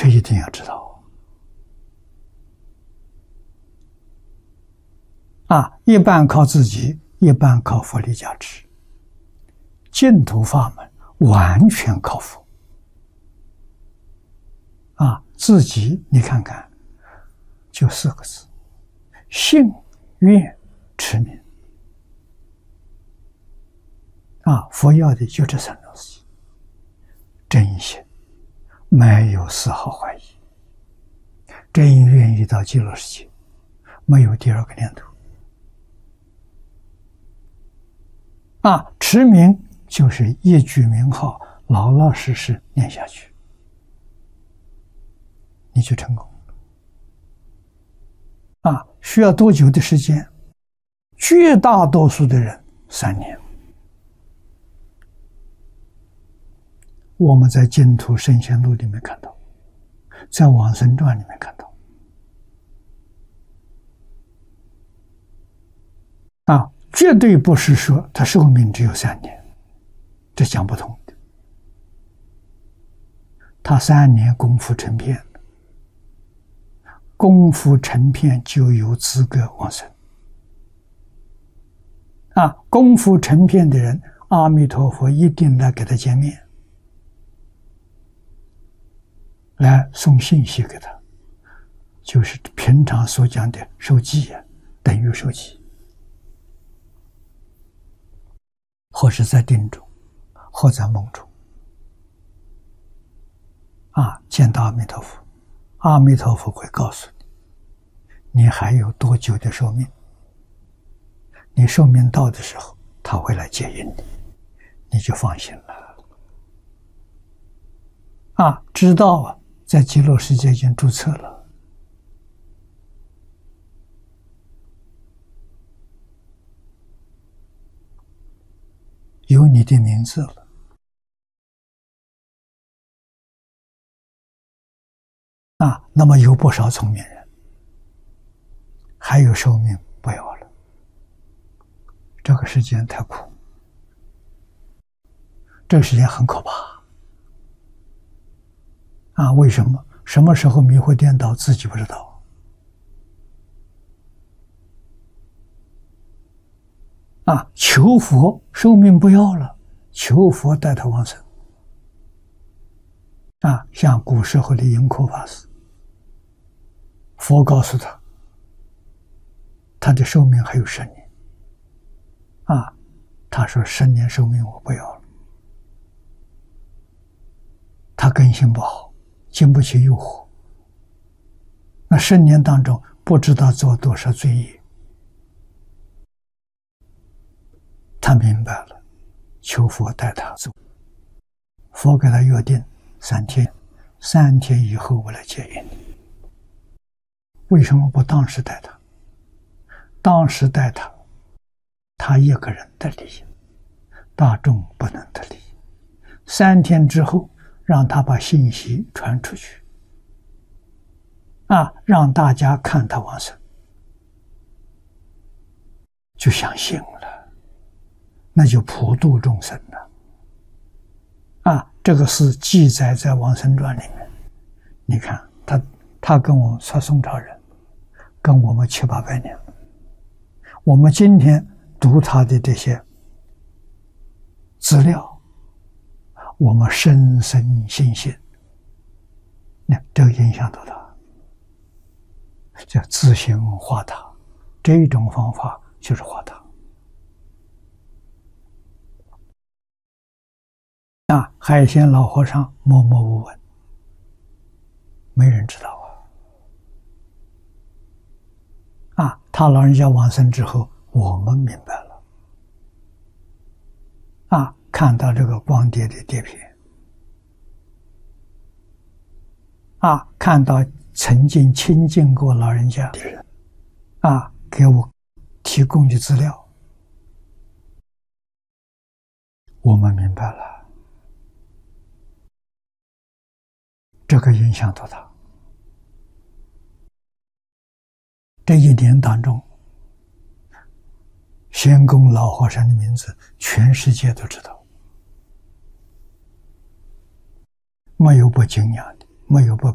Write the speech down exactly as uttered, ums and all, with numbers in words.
这一定要知道啊！一半靠自己，一半靠佛力加持。净土法门完全靠佛啊！自己你看看，就四个字：信、愿、持、名。啊，佛要的就这三种事情，真心，没有丝毫怀疑，真愿意到极乐世界，没有第二个念头。啊，持名就是一句名号，老老实实念下去，你就成功了。啊，需要多久的时间？绝大多数的人三年。我们在净土圣贤录里面看到，在往生传里面看到，啊，绝对不是说他寿命只有三年，这讲不通的。他三年功夫成片，功夫成片就有资格往生。啊，功夫成片的人，阿弥陀佛一定来给他见面。来送信息给他，就是平常所讲的受记啊，等于受记，或是在定中，或在梦中，啊，见到阿弥陀佛，阿弥陀佛会告诉你，你还有多久的寿命？你寿命到的时候，他会来接引你，你就放心了。啊，知道啊。在极乐世界已经注册了，有你的名字了。啊，那么有不少聪明人，还有寿命不要了，这个时间太苦，这个时间很可怕。啊，为什么？什么时候迷惑颠倒，自己不知道。啊，求佛寿命不要了，求佛带他往生。啊，像古时候的盈科法师，佛告诉他，他的寿命还有十年。啊，他说十年寿命我不要了。他根性不好。经不起诱惑，那十年当中不知道做多少罪业，他明白了，求佛带他走。佛给他约定三天，三天以后我来接引你。为什么不当时带他？当时带他，他一个人的利益，大众不能得利益。三天之后，让他把信息传出去，啊，让大家看他往生，就相信了，那就普度众生了。啊，这个是记载在《往生传》里面。你看，他他跟我说宋朝人，跟我们七八百年，我们今天读他的这些资料。我们深深信心，那这个影响多大？叫自行化他，这种方法就是化他。啊，海鲜老和尚默默无闻，没人知道啊。啊，他老人家往生之后，我们明白了。啊。看到这个光碟的碟片，啊，看到曾经亲近过老人家的人，啊，给我提供的资料，我们明白了，这个影响多大？这一年当中，仙公老和尚的名字，全世界都知道。没有不敬仰的，没有不